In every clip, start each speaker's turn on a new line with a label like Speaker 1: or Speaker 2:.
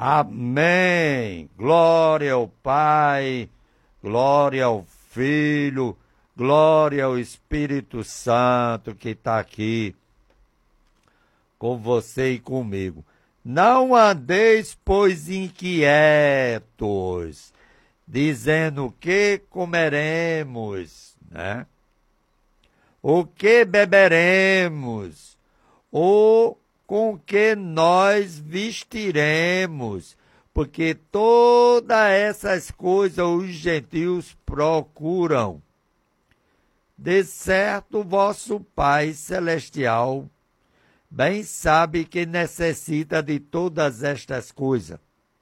Speaker 1: Amém. Glória ao Pai, glória ao Filho, glória ao Espírito Santo que está aqui com você e comigo. Não andeis, pois, inquietos, dizendo o que comeremos, né? O que beberemos, ou com que nós vestiremos, porque todas essas coisas os gentios procuram. De certo, vosso Pai Celestial bem sabe que necessita de todas estas coisas.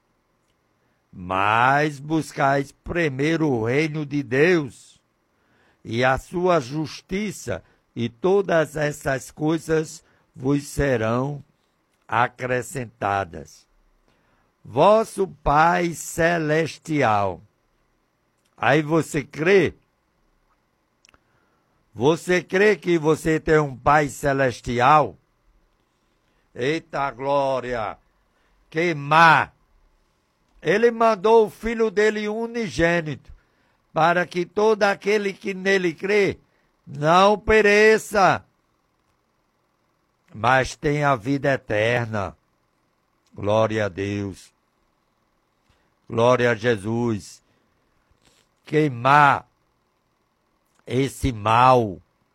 Speaker 1: Mas buscais primeiro o reino de Deus e a sua justiça, e todas essas coisas vos serão acrescentadas. Vosso Pai Celestial. Aí você crê? Você crê que você tem um Pai Celestial? Eita glória! Queimar! Ele mandou o Filho dele unigênito, para que todo aquele que nele crê não pereça, mas tenha a vida eterna. Glória a Deus. Glória a Jesus. Queimar esse mal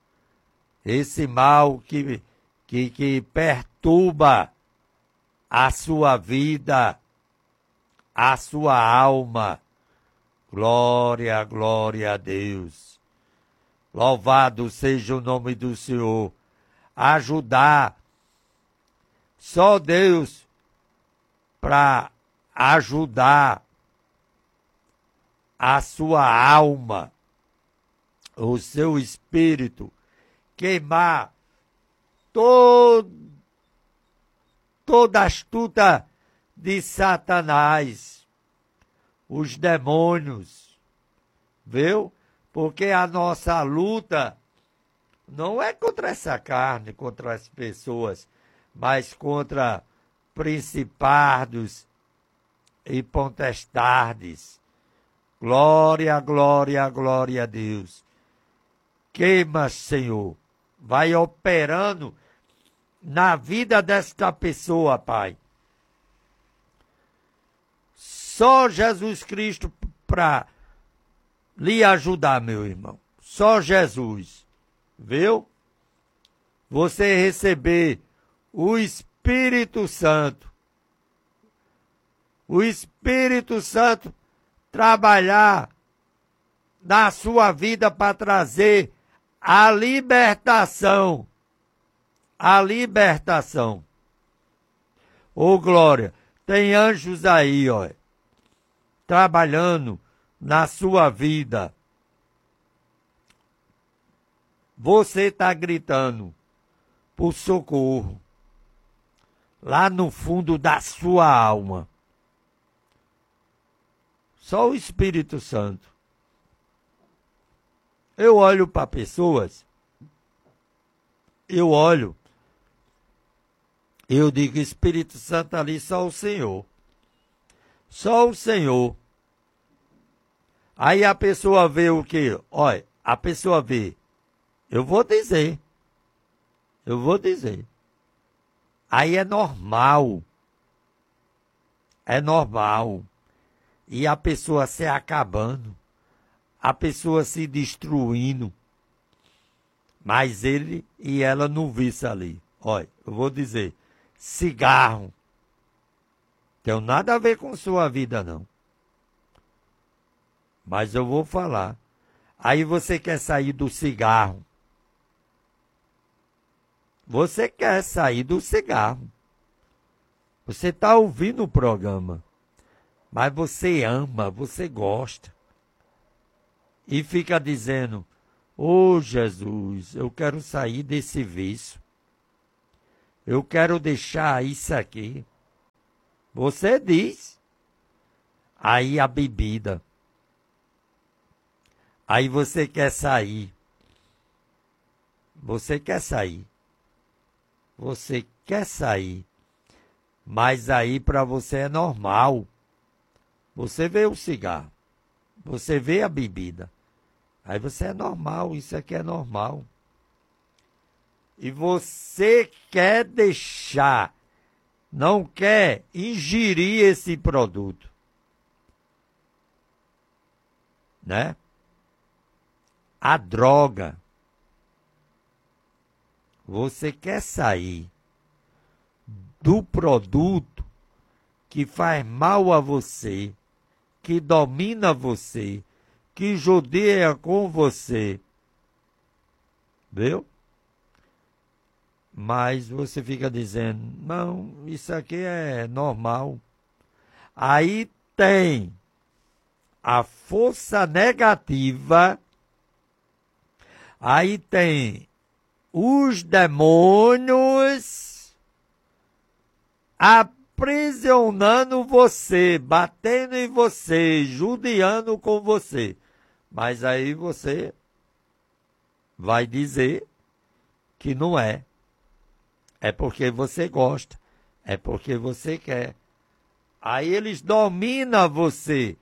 Speaker 1: que perturba a sua vida, a sua alma. Glória, glória a Deus. Louvado seja o nome do Senhor. Ajudar. Só Deus para ajudar a sua alma, o seu espírito, queimar toda astuta de Satanás, os demônios, viu? Porque a nossa luta não é contra essa carne, contra as pessoas, mas contra principados e potestades. Glória, glória, glória a Deus. Queima, Senhor. Vai operando na vida desta pessoa, Pai. Só Jesus Cristo para lhe ajudar, meu irmão. Só Jesus. Viu? Você receber o Espírito Santo. O Espírito Santo trabalhar na sua vida para trazer a libertação. A libertação. Ô glória, tem anjos aí, ó, trabalhando na sua vida. Você está gritando por socorro lá no fundo da sua alma. Só o Espírito Santo. Eu olho para pessoas, eu digo, Espírito Santo ali, só o Senhor. Só o Senhor. Aí a pessoa vê o quê? Olha, a pessoa vê. Eu vou dizer. Aí é normal. É normal. E a pessoa se acabando. A pessoa se destruindo. Mas ele e ela não vissem ali. Olha, eu vou dizer. Cigarro. Tem nada a ver com sua vida, não. Mas eu vou falar. Aí você quer sair do cigarro. Você quer sair do cigarro. Você está ouvindo o programa. Mas você ama, você gosta. E fica dizendo, ô Jesus, eu quero sair desse vício. Eu quero deixar isso aqui. Você diz. Aí a bebida. Aí você quer sair. Você quer sair. Você quer sair. Mas aí para você é normal. Você vê o cigarro, você vê a bebida. Aí você é normal, isso aqui é normal. E você quer deixar, não quer ingerir esse produto, né? A droga. Você quer sair do produto que faz mal a você, que domina você, que judia com você. Viu? Mas você fica dizendo, não, isso aqui é normal. Aí tem a força negativa, aí tem os demônios aprisionando você, batendo em você, judiando com você. Mas aí você vai dizer que não é. É porque você gosta, é porque você quer. Aí eles dominam você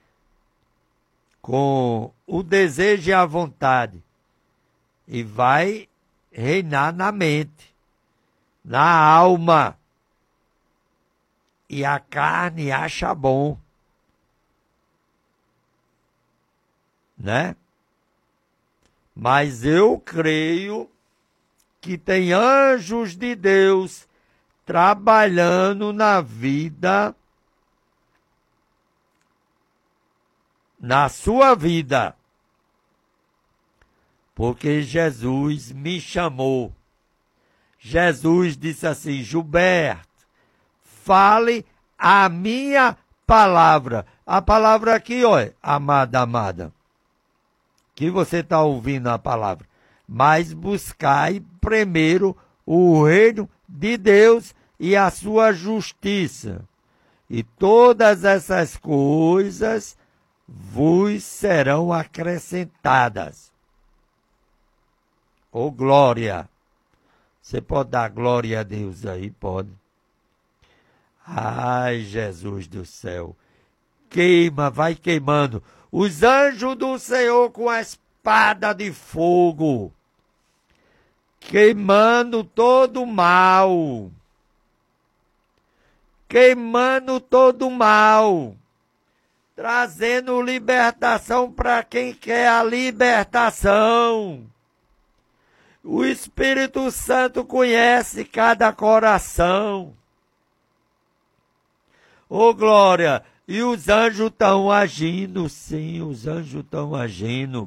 Speaker 1: com o desejo e a vontade. E vai reinar na mente, na alma. E a carne acha bom. Né? Mas eu creio que tem anjos de Deus trabalhando na vida, na sua vida. Porque Jesus me chamou. Jesus disse assim, Gilberto, fale a minha palavra. A palavra aqui, olha, amada, amada. Que você está ouvindo a palavra. Mas buscai primeiro o reino de Deus e a sua justiça. E todas essas coisas vos serão acrescentadas. Ô glória! Você pode dar glória a Deus aí? Pode. Ai, Jesus do céu. Queima, vai queimando. Os anjos do Senhor com a espada de fogo. Queimando todo o mal. Queimando todo o mal. Trazendo libertação para quem quer a libertação. O Espírito Santo conhece cada coração. Ô glória! E os anjos estão agindo, sim, os anjos estão agindo.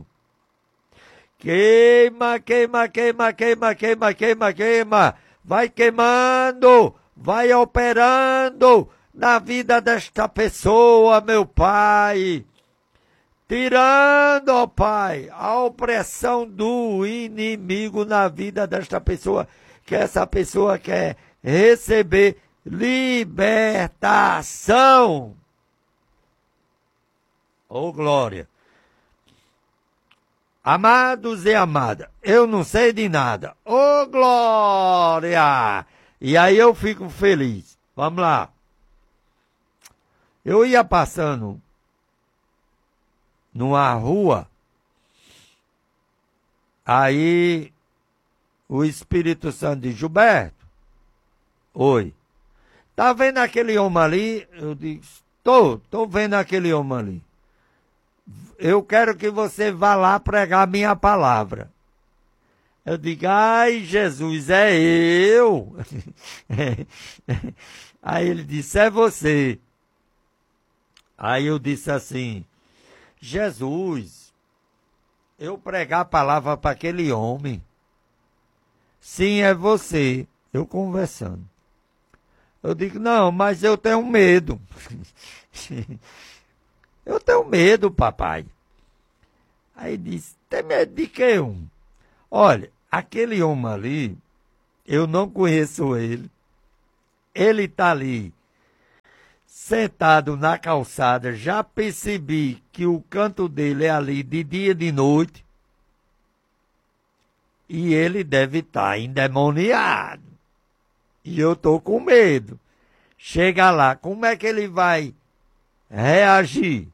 Speaker 1: Queima, queima, queima, queima, queima, queima, queima. Vai queimando, vai operando na vida desta pessoa, meu Pai. Tirando, ó Pai, a opressão do inimigo na vida desta pessoa, que essa pessoa quer receber libertação. Ô glória! Amados e amadas, eu não sei de nada. Ô glória! E aí eu fico feliz. Vamos lá. Eu ia passando numa rua, aí o Espírito Santo diz, Gilberto, oi, tá vendo aquele homem ali? Eu disse, tô vendo aquele homem ali. Eu quero que você vá lá pregar a minha palavra. Eu digo, ai Jesus, é eu. Aí ele disse, é você. Aí eu disse assim, Jesus, eu pregar a palavra para aquele homem. Sim, é você. Eu conversando. Eu digo, não, mas eu tenho medo. Eu tenho medo, papai. Aí disse, tem medo de quê, homem? Olha, aquele homem ali, eu não conheço ele. Ele está ali, sentado na calçada. Já percebi que o canto dele é ali de dia e de noite. E ele deve estar endemoniado. E eu estou com medo. Chega lá, como é que ele vai reagir?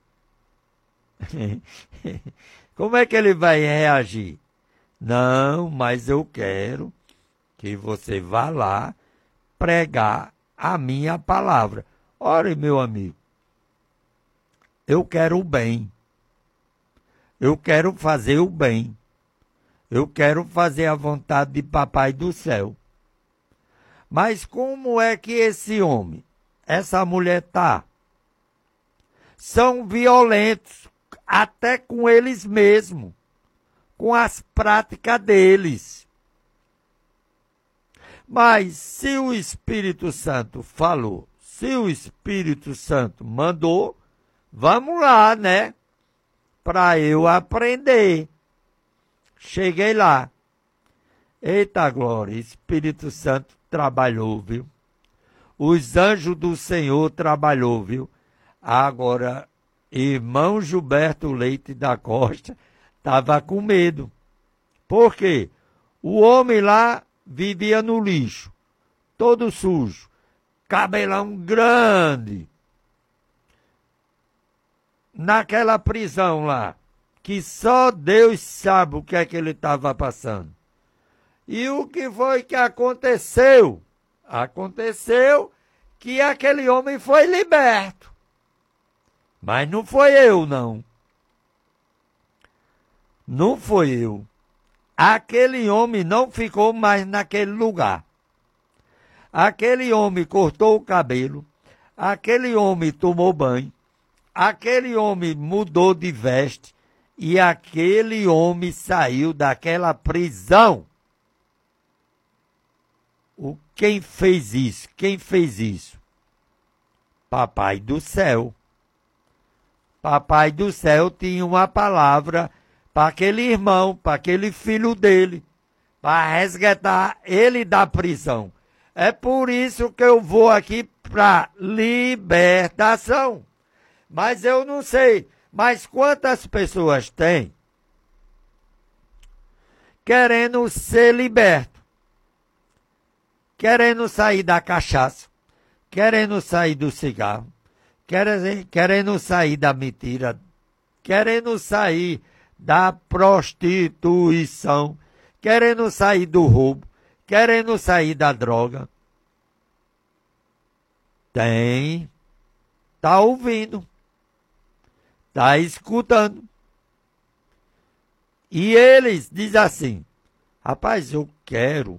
Speaker 1: Como é que ele vai reagir? Não, mas eu quero que você vá lá pregar a minha palavra. Ore, meu amigo, eu quero o bem. Eu quero fazer o bem. Eu quero fazer a vontade de Papai do céu. Mas como é que esse homem, essa mulher tá? São violentos até com eles mesmos, com as práticas deles. Mas se o Espírito Santo falou, se o Espírito Santo mandou, vamos lá, né? Para eu aprender. Cheguei lá. Eita glória, Espírito Santo trabalhou, viu? Os anjos do Senhor trabalhou, viu? Agora, irmão Gilberto Leite da Costa estava com medo. Por quê? O homem lá vivia no lixo, todo sujo, cabelão grande, naquela prisão lá, que só Deus sabe o que é que ele estava passando. E o que foi que aconteceu? Aconteceu que aquele homem foi liberto. Mas não foi eu, não. Não foi eu. Aquele homem não ficou mais naquele lugar. Aquele homem cortou o cabelo. Aquele homem tomou banho. Aquele homem mudou de veste. E aquele homem saiu daquela prisão. Quem fez isso? Quem fez isso? Papai do céu. Papai do céu tinha uma palavra para aquele irmão, para aquele filho dele, para resgatar ele da prisão. É por isso que eu vou aqui para libertação. Mas eu não sei, mas quantas pessoas tem querendo ser liberto, querendo sair da cachaça, querendo sair do cigarro, querendo sair da mentira, querendo sair da prostituição, querendo sair do roubo, querendo sair da droga. Tem, tá ouvindo, tá escutando. E eles dizem assim, rapaz, eu quero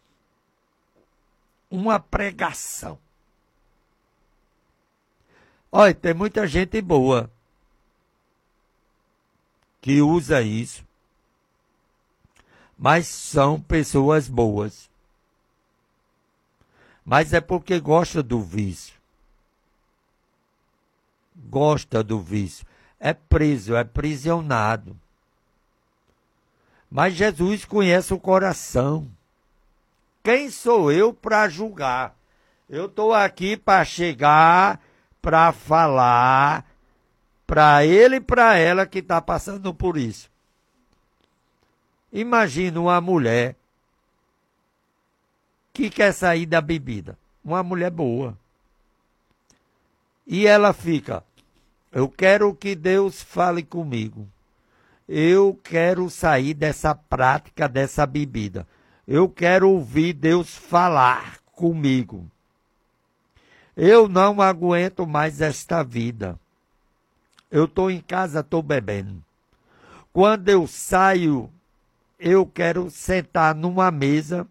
Speaker 1: uma pregação. Olha, tem muita gente boa que usa isso, mas são pessoas boas. Mas é porque gosta do vício. Gosta do vício. É preso, é prisionado. Mas Jesus conhece o coração. Quem sou eu para julgar? Eu estou aqui para chegar, para falar para ele e para ela que está passando por isso. Imagina uma mulher que quer sair da bebida. Uma mulher boa. E ela fica, eu quero que Deus fale comigo. Eu quero sair dessa prática, dessa bebida. Eu quero ouvir Deus falar comigo. Eu não aguento mais esta vida. Eu estou em casa, estou bebendo. Quando eu saio, eu quero sentar numa mesa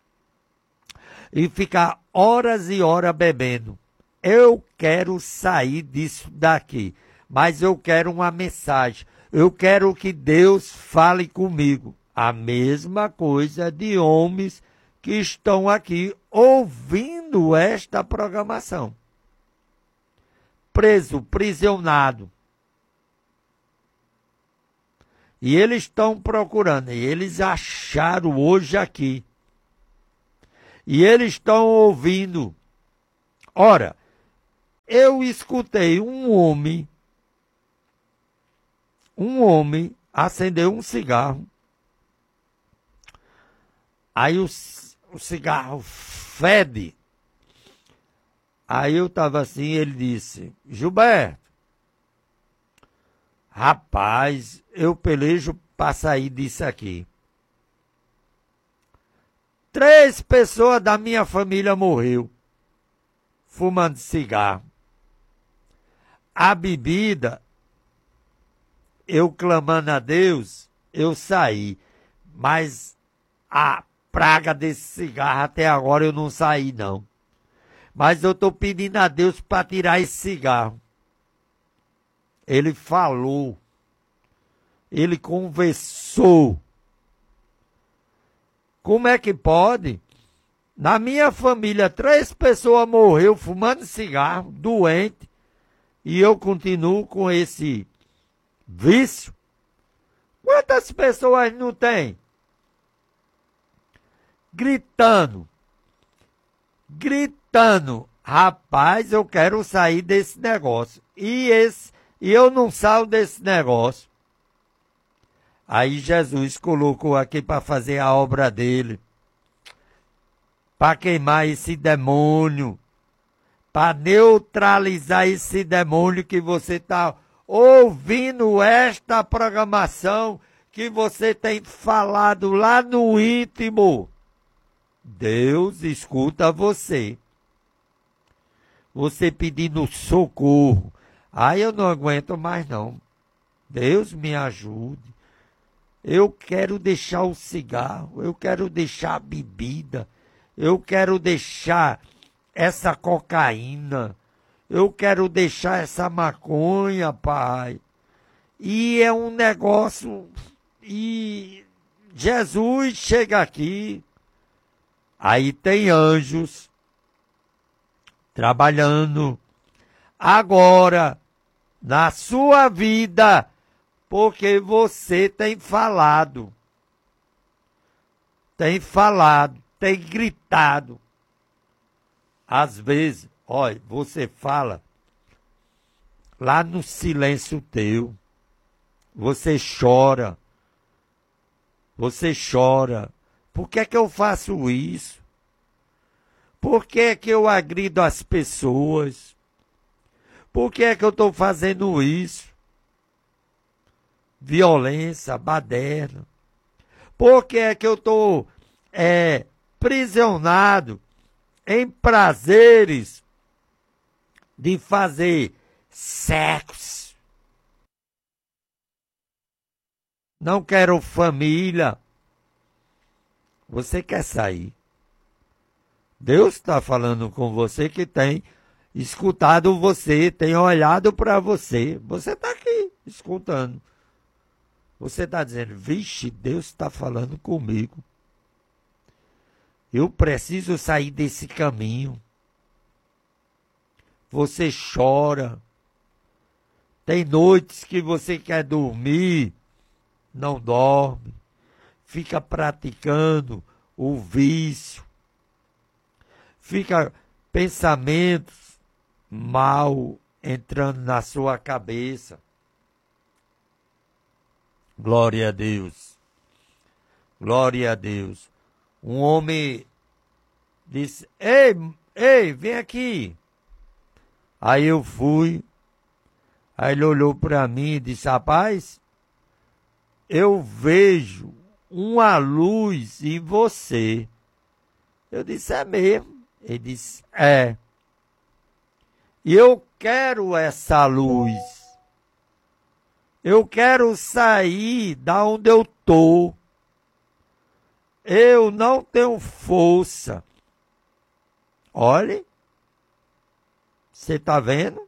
Speaker 1: e ficar horas e horas bebendo. Eu quero sair disso daqui, mas eu quero uma mensagem. Eu quero que Deus fale comigo. A mesma coisa de homens que estão aqui ouvindo esta programação. Preso, prisionado. E eles estão procurando, e eles acharam hoje aqui. E eles estão ouvindo. Ora, eu escutei um homem acendeu um cigarro. Aí o cigarro fede. Aí eu estava assim, ele disse, Gilberto, rapaz, eu pelejo para sair disso aqui. 3 pessoas da minha família morreu fumando cigarro. A bebida, eu clamando a Deus, eu saí. Mas a praga desse cigarro até agora eu não saí, não. Mas eu estou pedindo a Deus para tirar esse cigarro. Ele falou. Ele conversou. Como é que pode? Na minha família, 3 pessoas morreram fumando cigarro, doente, e eu continuo com esse vício. Quantas pessoas não tem? Gritando. Rapaz, eu quero sair desse negócio. E eu não saio desse negócio. Aí Jesus colocou aqui para fazer a obra dele. Para queimar esse demônio. Para neutralizar esse demônio que você está ouvindo esta programação que você tem falado lá no íntimo. Deus escuta você. Você pedindo socorro. Aí eu não aguento mais não. Deus me ajude. Eu quero deixar o cigarro, eu quero deixar a bebida, eu quero deixar essa cocaína, eu quero deixar essa maconha, pai. E é um negócio, e Jesus chega aqui, aí tem anjos trabalhando agora na sua vida, porque você tem falado, tem gritado. Às vezes, olha, você fala lá no silêncio teu, você chora. Por que é que eu faço isso? Por que é que eu agrido as pessoas? Por que é que eu estou fazendo isso? Violência, baderna. Por que é que eu estou prisionado em prazeres de fazer sexo? Não quero família. Você quer sair. Deus está falando com você que tem escutado você, tem olhado para você. Você está aqui escutando. Você está dizendo, vixe, Deus está falando comigo. Eu preciso sair desse caminho. Você chora. Tem noites que você quer dormir, não dorme. Fica praticando o vício. Fica pensamentos mal entrando na sua cabeça. Glória a Deus. Glória a Deus. Um homem disse, ei, vem aqui. Aí eu fui. Aí ele olhou para mim e disse, rapaz, eu vejo uma luz em você. Eu disse, é mesmo? Ele disse, é. E eu quero essa luz. Eu quero sair da onde eu estou. Eu não tenho força. Olhe. Você está vendo?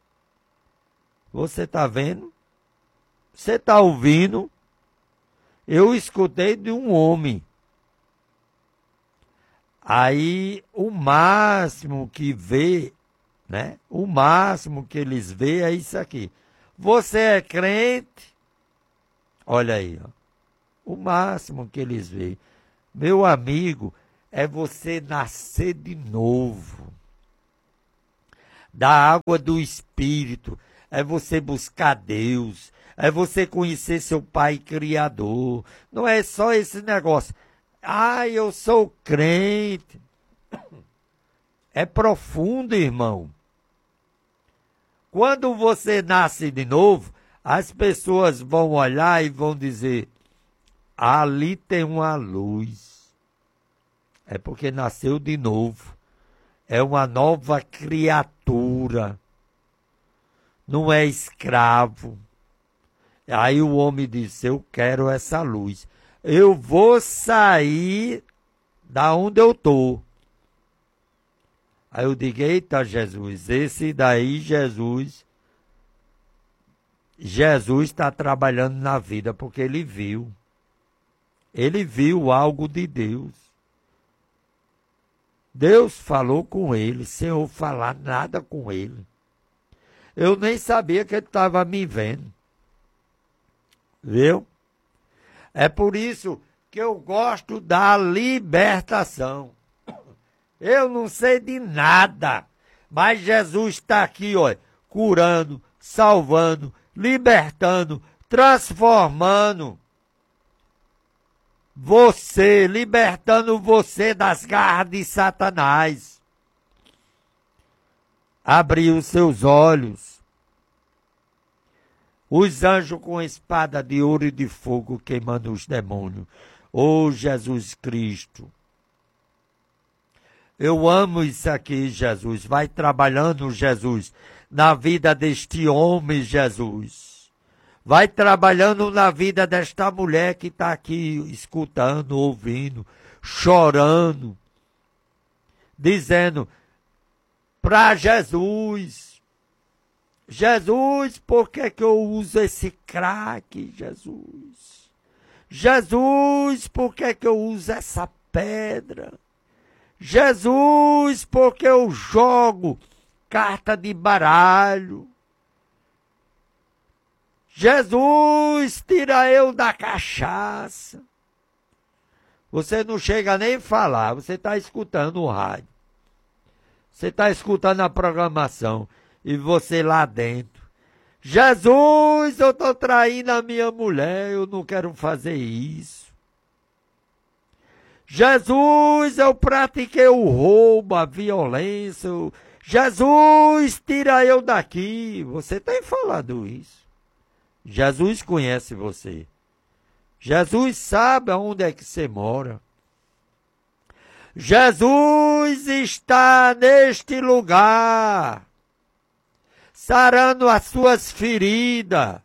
Speaker 1: Você está vendo? Você está ouvindo? Eu escutei de um homem. Aí, o máximo que vê, né? O máximo que eles vê é isso aqui. Você é crente? Olha aí, ó. O máximo que eles veem. Meu amigo, é você nascer de novo. Da água do Espírito. É você buscar Deus. É você conhecer seu Pai Criador. Não é só esse negócio. Ah, eu sou crente. é profundo, irmão. Quando você nasce de novo, as pessoas vão olhar e vão dizer, ali tem uma luz. É porque nasceu de novo. É uma nova criatura. Não é escravo. Aí o homem disse, eu quero essa luz. Eu vou sair da onde eu estou. Aí eu digo, eita Jesus, esse daí Jesus está trabalhando na vida, porque ele viu. Ele viu algo de Deus. Deus falou com ele, sem eu falar nada com ele. Eu nem sabia que ele estava me vendo. Viu? É por isso que eu gosto da libertação. Eu não sei de nada, mas Jesus está aqui, olha, curando, salvando, libertando, transformando você, libertando você das garras de Satanás. Abriu os seus olhos. Os anjos com espada de ouro e de fogo queimando os demônios. Ô Jesus Cristo. Eu amo isso aqui, Jesus. Vai trabalhando, Jesus, na vida deste homem, Jesus. Vai trabalhando na vida desta mulher que está aqui escutando, ouvindo, chorando, dizendo para Jesus, Jesus, por que eu uso esse crack, Jesus? Jesus, por que eu uso essa pedra? Jesus, porque eu jogo carta de baralho. Jesus, tira eu da cachaça. Você não chega nem a falar, você está escutando o rádio. Você está escutando a programação e você lá dentro. Jesus, eu estou traindo a minha mulher, eu não quero fazer isso. Jesus, eu pratiquei o roubo, a violência. Jesus, tira eu daqui. Você tem falado isso. Jesus conhece você. Jesus sabe aonde é que você mora. Jesus está neste lugar, sarando as suas feridas.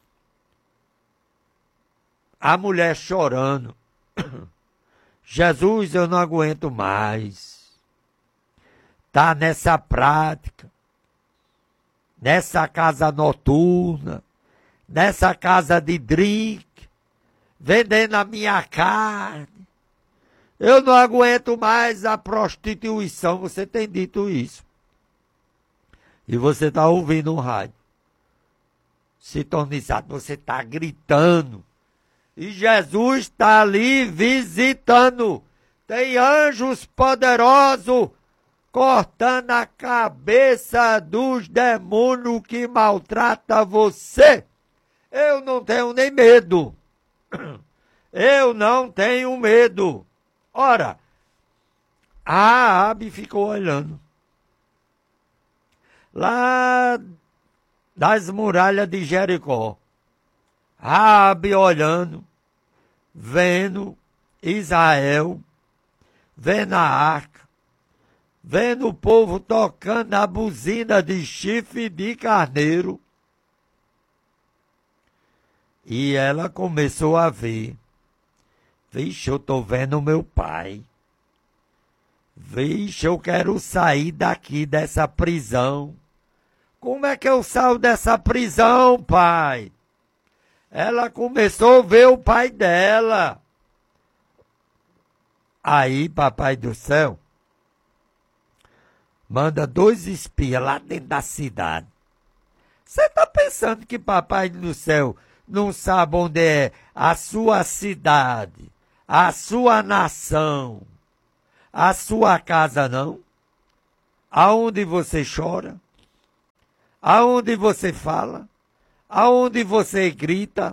Speaker 1: A mulher chorando. Jesus, eu não aguento mais. Tá nessa prática, nessa casa noturna, nessa casa de drink, vendendo a minha carne. Eu não aguento mais a prostituição. Você tem dito isso. E você está ouvindo um rádio sintonizado, você está gritando. E Jesus está ali visitando. Tem anjos poderosos cortando a cabeça dos demônios que maltratam você. Eu não tenho nem medo. Eu não tenho medo. Ora, a Raabe ficou olhando. Lá das muralhas de Jericó. Raabe olhando, vendo Israel, vendo a arca, vendo o povo tocando a buzina de chifre de carneiro. E ela começou a ver. Vixe, eu estou vendo meu pai. Vixe, eu quero sair daqui dessa prisão. Como é que eu saio dessa prisão, pai? Ela começou a ver o pai dela. Aí, papai do céu, manda 2 espias lá dentro da cidade. Você está pensando que papai do céu não sabe onde é a sua cidade, a sua nação, a sua casa, não? Aonde você chora? Aonde você fala? Aonde você grita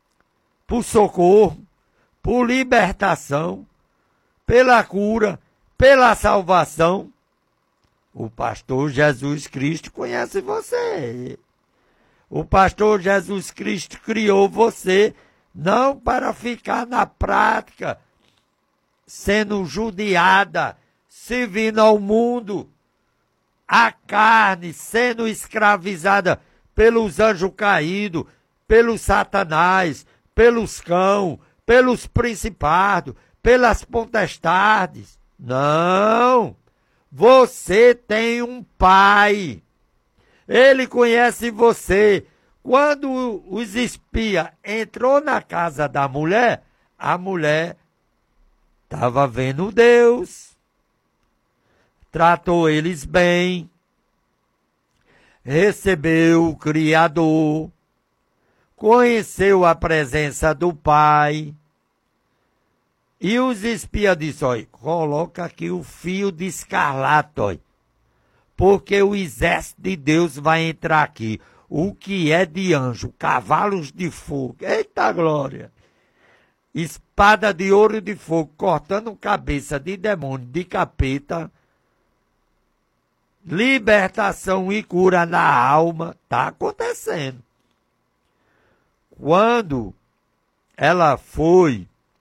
Speaker 1: por socorro, por libertação, pela cura, pela salvação. O pastor Jesus Cristo conhece você. O pastor Jesus Cristo criou você não para ficar na prática, sendo judiada, servindo ao mundo, a carne, sendo escravizada pelos anjos caídos, pelos satanás, pelos cão, pelos principados, pelas potestades. Não! Você tem um pai. Ele conhece você. Quando os espias entrou na casa da mulher, a mulher estava vendo Deus. Tratou eles bem. Recebeu o Criador. Conheceu a presença do Pai. E os espias disseram, olha, coloca aqui o fio de escarlate, olha, porque o exército de Deus vai entrar aqui. O que é de anjo? Cavalos de fogo. Eita glória! Espada de ouro e de fogo, cortando cabeça de demônio, de capeta. Libertação e cura na alma. Está acontecendo. Quando ela foi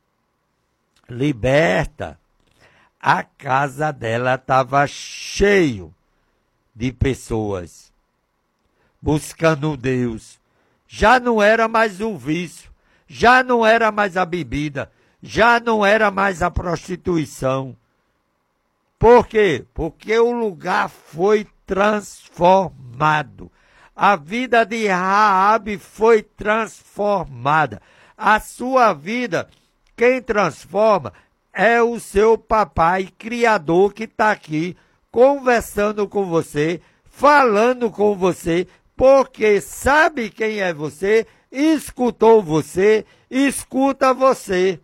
Speaker 1: liberta, a casa dela estava cheio de pessoas buscando Deus. Já não era mais o vício, já não era mais a bebida, já não era mais a prostituição. Por quê? Porque o lugar foi transformado. A vida de Raabe foi transformada. A sua vida, quem transforma é o seu papai criador que está aqui conversando com você, falando com você, porque sabe quem é você, escutou você, escuta você.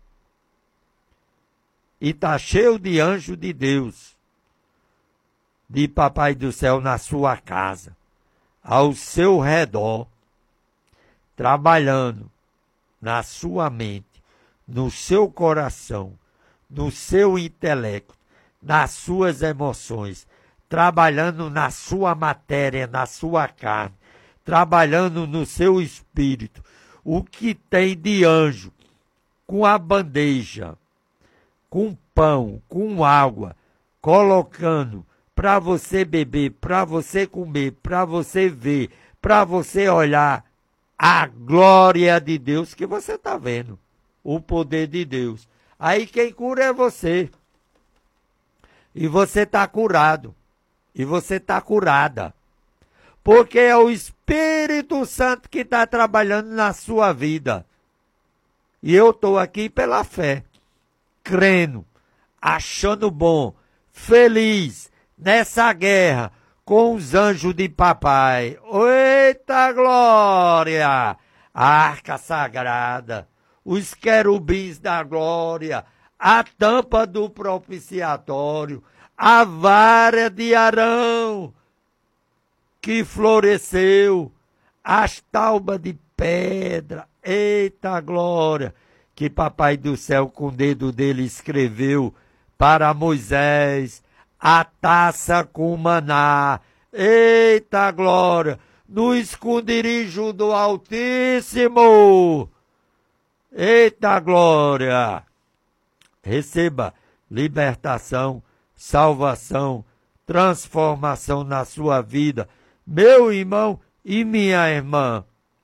Speaker 1: E está cheio de anjo de Deus, de papai do céu na sua casa, ao seu redor, trabalhando na sua mente, no seu coração, no seu intelecto, nas suas emoções, trabalhando na sua matéria, na sua carne, trabalhando no seu espírito. O que tem de anjo, com a bandeja, com pão, com água, colocando para você beber, para você comer, para você ver, para você olhar a glória de Deus que você está vendo. O poder de Deus. Aí quem cura é você. E você está curado. E você está curada. Porque é o Espírito Santo que está trabalhando na sua vida. E eu estou aqui pela fé. Crendo. Achando bom. Feliz. Nessa guerra. Com os anjos de papai. Eita glória! A arca sagrada. Os querubins da glória, a tampa do propiciatório, a vara de Arão que floresceu, as taubas de pedra, eita glória, que papai do céu com o dedo dele escreveu para Moisés, a taça com maná, eita glória, no esconderijo do Altíssimo. Eita glória! Receba libertação, salvação, transformação na sua vida, meu irmão e minha irmã.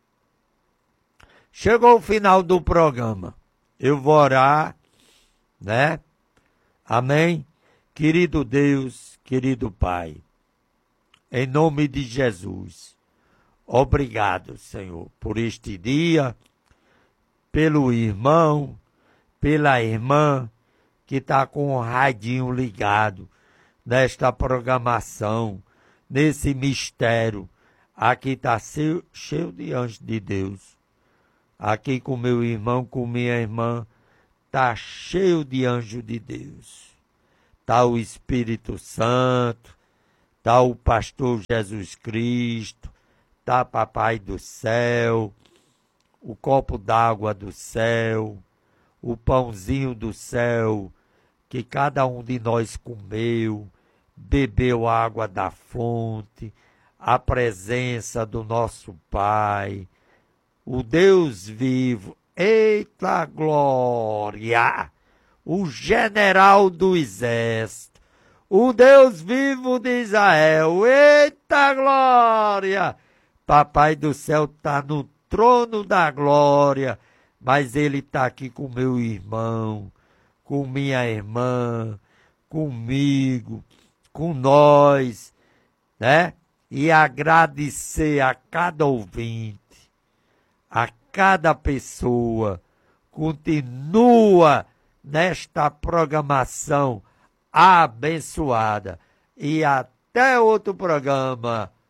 Speaker 1: Chegou o final do programa. Eu vou orar, né? Amém? Querido Deus, querido Pai, em nome de Jesus, obrigado, Senhor, por este dia, pelo irmão, pela irmã que está com o radinho ligado nesta programação, nesse mistério. Aqui está cheio de anjos de Deus. Aqui com meu irmão, com minha irmã, está cheio de anjos de Deus. Está o Espírito Santo, está o pastor Jesus Cristo, está papai do céu, o copo d'água do céu, o pãozinho do céu, que cada um de nós comeu, bebeu água da fonte, a presença do nosso Pai, o Deus vivo. Eita glória! O general do exército, o Deus vivo de Israel. Eita glória! Papai do céu está no trono da glória, mas ele está aqui com meu irmão, com minha irmã, comigo, com nós, né? E agradecer a cada ouvinte, a cada pessoa. Continua nesta programação abençoada. E até outro programa.